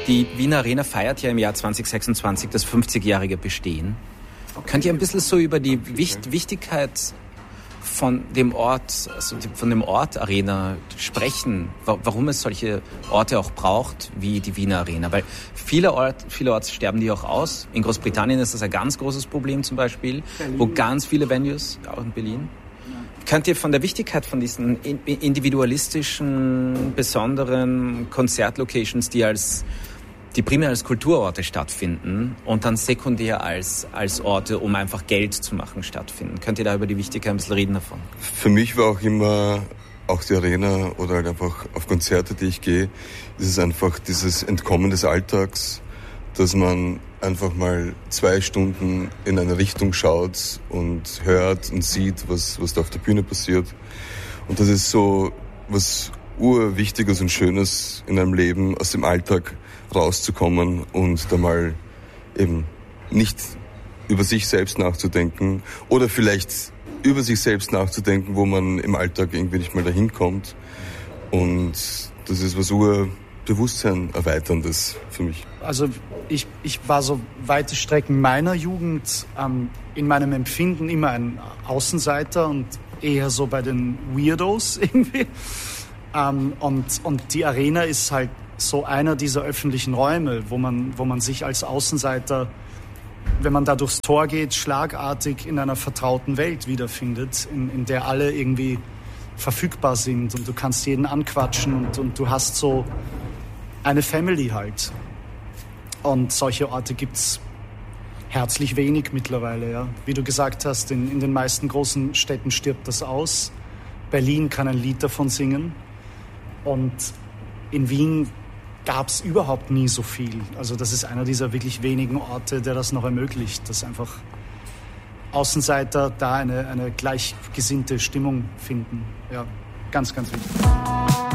Die Wiener Arena feiert ja im Jahr 2026 das 50-jährige Bestehen. Könnt ihr ein bisschen so über die Wichtigkeit von dem Ort, also von dem Ort Arena sprechen, warum es solche Orte auch braucht, wie die Wiener Arena? Weil vielerorts sterben die auch aus. In Großbritannien ist das ein ganz großes Problem zum Beispiel, Berlin. Wo ganz viele Venues, auch in Berlin. Könnt ihr von der Wichtigkeit von diesen individualistischen, besonderen Konzertlocations, die primär als Kulturorte stattfinden und dann sekundär als Orte, um einfach Geld zu machen, stattfinden. Könnt ihr da über die Wichtigkeit ein bisschen reden davon? Für mich war auch immer, auch die Arena oder halt einfach auf Konzerte, die ich gehe, ist es einfach dieses Entkommen des Alltags, dass man einfach mal 2 Stunden in eine Richtung schaut und hört und sieht, was da auf der Bühne passiert. Und das ist so was Urwichtiges und Schönes in einem Leben, aus dem Alltag rauszukommen und da mal eben nicht über sich selbst nachzudenken oder vielleicht über sich selbst nachzudenken, wo man im Alltag irgendwie nicht mal dahin kommt. Und das ist was Bewusstsein erweiterndes für mich. Also ich war so weite Strecken meiner Jugend in meinem Empfinden immer ein Außenseiter und eher so bei den Weirdos irgendwie. Und die Arena ist halt so einer dieser öffentlichen Räume, wo man sich als Außenseiter, wenn man da durchs Tor geht, schlagartig in einer vertrauten Welt wiederfindet, in der alle irgendwie verfügbar sind und du kannst jeden anquatschen und du hast so eine Family halt. Und solche Orte gibt's herzlich wenig mittlerweile, ja. Wie du gesagt hast, in den meisten großen Städten stirbt das aus. Berlin kann ein Lied davon singen. Und in Wien gab's überhaupt nie so viel. Also das ist einer dieser wirklich wenigen Orte, der das noch ermöglicht, dass einfach Außenseiter da eine gleichgesinnte Stimmung finden. Ja, ganz, ganz wichtig.